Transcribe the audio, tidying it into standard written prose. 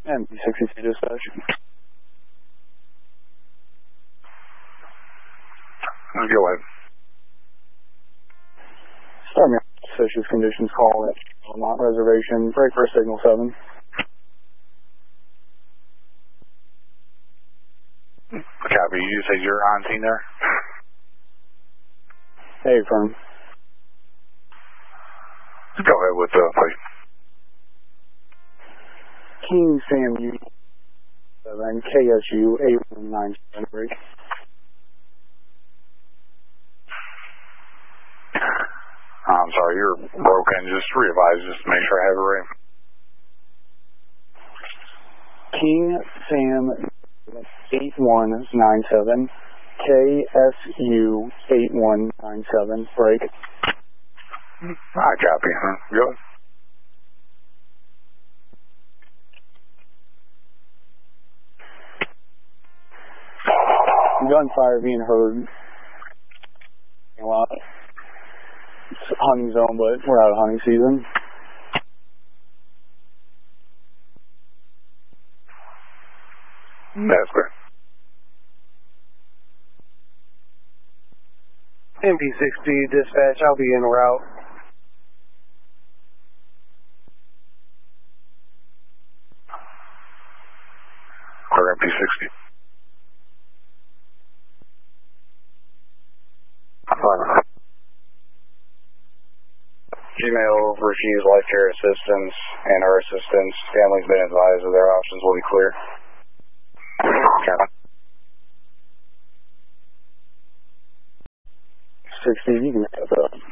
MP62 dispatch. Go ahead. Start me off. Suspicious conditions call at Mont Reservation. Break for signal 7. Copy. You said you're on scene there? Hey, firm. Go ahead with the plate. King Sam U 7 KSU 8197 break. I'm sorry, you're broken. Just revise, just to make sure I have it right. King Sam 8197 KSU 8197 break. I copy. Go ahead. Gunfire being heard. A lot. It's hunting zone, but we're out of hunting season. That's correct. MP60 dispatch, I'll be en route. Clear MP60. Gmail refused life care assistance and our assistance. Family's been advised that their options will be clear. Copy. 60, you can make that up.